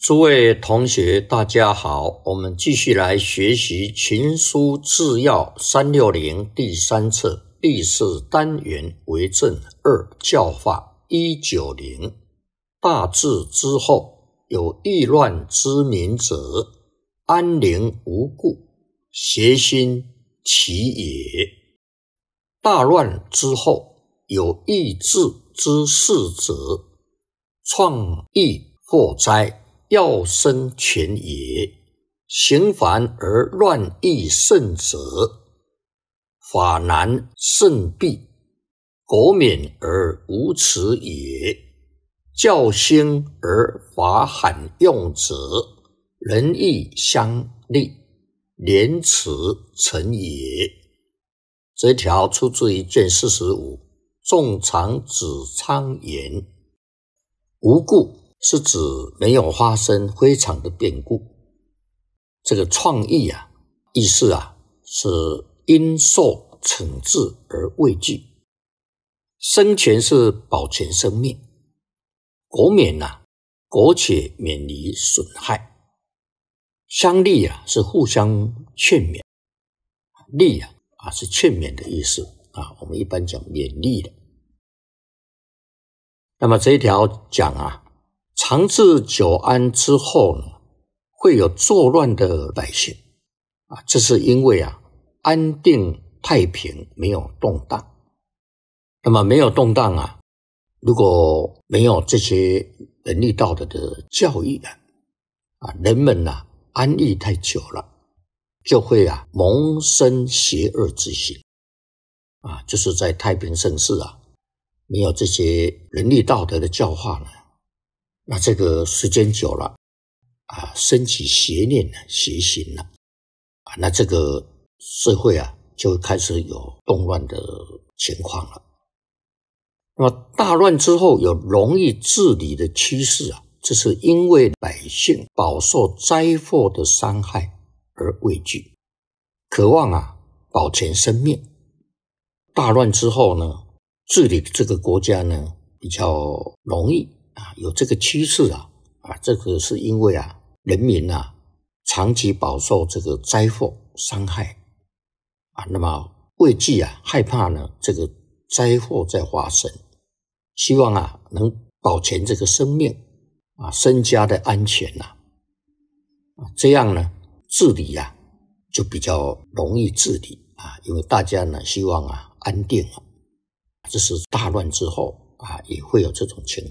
诸位同学，大家好，我们继续来学习群书治要360第3册第4单元为政2教化190。大治之后，有易乱之民者，安宁无故，邪心其也。大乱之后，有易治之事者，创易祸灾，要生权也。行繁而乱易甚者，法难胜弊，国免而无耻也。教兴而法罕用者，仁义相立，廉耻成也。这条出自于卷45，仲长子昌言。无故是指没有发生非常的变故。这个创意意思是因受惩治而畏惧。生权是保全生命，国免国且免于损害。相立是互相劝勉，立是劝勉的意思我们一般讲勉励的。那么这一条讲长治久安之后呢，会有作乱的百姓这是因为安定太平，没有动荡。那么没有动荡如果没有这些仁义道德的教育人们安逸太久了，就会萌生邪恶之心就是在太平盛世没有这些仁义道德的教化呢，那这个时间久了升起邪念邪心了那这个社会就会开始有动乱的情况了。那么大乱之后有容易治理的趋势这是因为百姓饱受灾祸的伤害而畏惧，渴望保全生命。大乱之后呢，治理这个国家呢比较容易有这个趋势这个是因为人民长期饱受这个灾祸伤害那么畏惧害怕呢这个灾祸在发生，希望能保全这个生命身家的安全这样呢治理就比较容易治理因为大家呢希望安定这是大乱之后也会有这种情况。